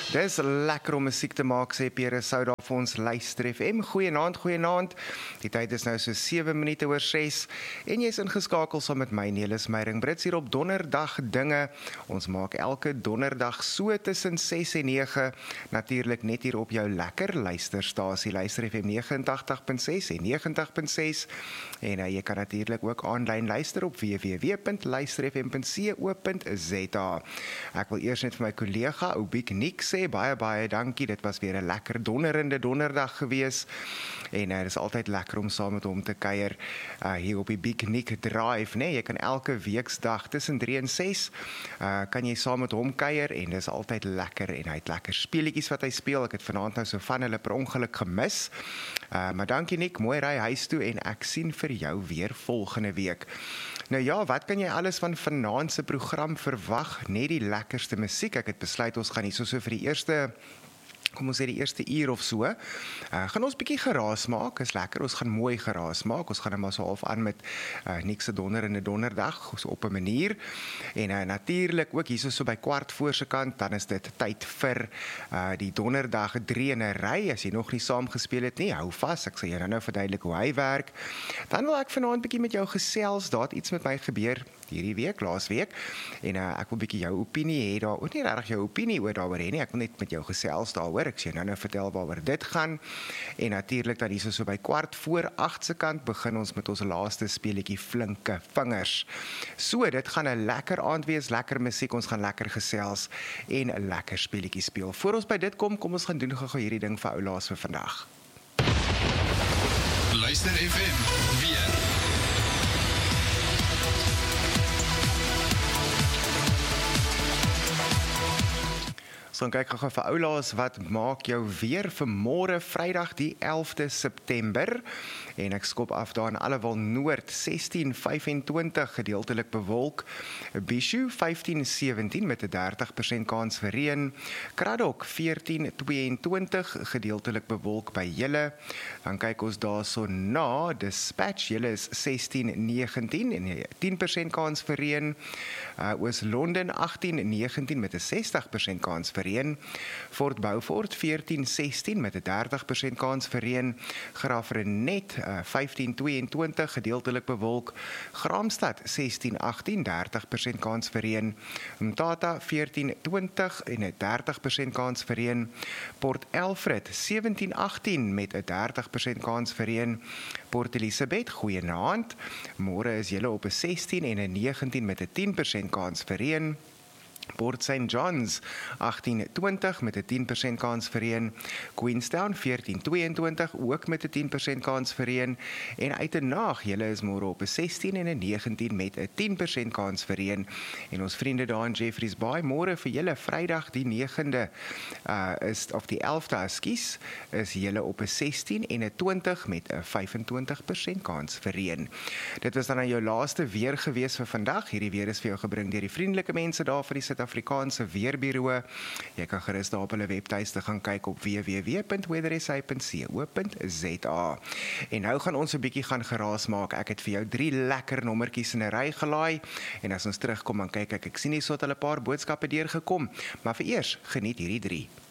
Dis lekker om musiek te maak, sê Pierre Sou daar vir ons Luister FM. Goeienaand. Die tyd is nou so 7 minute oor 6 en jy's ingeskakel saam met my Nelis Meyring Brits hier op Donderdag Dinge. Ons maak elke donderdag so tussen 6 en 9, natuurlik net hier op jou lekker luisterstasie Luister FM 89.6 en 90.6 en jy kan natuurlik ook aanlyn luister op www.luisterfm.co.za. Ek wil eers net vir my kollega Obiek Nick sê baie dankie. Dit was weer 'n lekker donderende donderdag gewees en dit is altyd lekker om saam met hom te kuier hier op die Big Nick Drive, né? Jy kan elke weeksdag tussen 3 en 6 kan jy saam met hom kuier en dis altyd lekker en hy het lekker speletjies wat hy speel. Ek het vanaand nou so van hulle per ongeluk gemis. Maar dankie Nick, mooi ry huis toe en ek sien vir jou weer volgende week. Nou ja, wat kan jy alles van vanaand se program verwag? Net die lekkerste musiek. Ek het besluit ons gaan hier so vir die eerste, kom ons sê die eerste uur of so, gaan ons bietjie geraas maak, is lekker, ons gaan mooi geraas maak, ons gaan maar so half aan met niks se donderdag, so op 'n manier, en natuurlik ook hier so by kwart voor se kant, dan is dit tyd vir die donderdag 3 in 'n ry, as jy nog nie saam gespeel het nie, hou vas, ek sal jou nou verduidelik hoe hy werk. Dan wil ek vanaand bietjie met jou gesels, daar het iets met my gebeur, hierdie week, laasweek, en ek wil bietjie jou opinie hê daar, ook nie regtig jou opinie oor daaroor hê nie, ek wil net met jou gesels daaroor, ek sê nou vertel waaroor dit gaan, en natuurlik dan hier so by kwart voor 8 se kant begin ons met ons laaste speletjie Flinke Vingers. So, dit gaan 'n lekker aand wees, lekker musiek, ons gaan lekker gesels en 'n lekker speletjie speel. Voor ons by dit kom ons gaan doen gou hierdie ding vir ou laas vir vandag. Luister FM weer. So kyk gou vir oulaas, wat maak jou weer vir môre Vrydag die 11de September en ek skop af daar in Allewal Noord 16:25 gedeeltelik bewolk, Bishu 15:17 met 'n 30% kans vir reën, Kraddock 14:22 gedeeltelik bewolk by julle, dan kyk ons daarso na Dispatch, julle is 16:19 en 10% kans vir reën, Oos-London 18:19 met 'n 60% kans vir reën, Fort Beaufort 14:16 met 'n 30% kans vir reën, Graaf-Reinet 15:22 gedeeltelik bewolk, Graamsstad 16:18 30% kans vir reën, Mthatha 14:20 en 'n 30% kans vir reën, Port Elfrid 17:18 met 'n 30% kans vir reën, Port Elizabeth, goeienaand, môre is julle op 'n 16 en 'n 19 met 'n 10% kans vir reën, Port St. John's 18:20 met 'n 10% kans vir reën, Queenstown 14:22 ook met 'n 10% kans vir reën en Uitenaag, julle is môre op 'n 16 en 'n 19 met 'n 10% kans vir reën en ons vriende daar in Jeffreys Bay, môre vir julle Vrydag die 9de of die 11de ekskuus, is julle op 'n 16 en 'n 20 met 'n 25% kans vir reën. Dit was dan aan jou laaste weer gewees vir vandag. Hierdie weer is vir jou gebring deur die vriendelike mense daar vir die Suid-Afrikaanse Weerbureau. Jy kan gerus daar op hulle webtuiste gaan kyk op www.weathersa.co.za. En nou gaan ons 'n bietjie gaan geraas maak. Ek het vir jou 3 lekker nommertjies in 'n ry gelaai en as ons terugkom dan kyk ek sien hier so 'n paar boodskappe deurgekom, maar vir eers geniet hierdie 3.